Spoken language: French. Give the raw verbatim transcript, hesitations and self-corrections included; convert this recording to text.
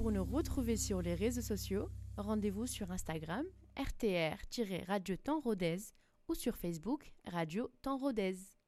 Pour nous retrouver sur les réseaux sociaux, rendez-vous sur Instagram, R T R-Radio Temps Rodez ou sur Facebook, Radio Temps Rodez.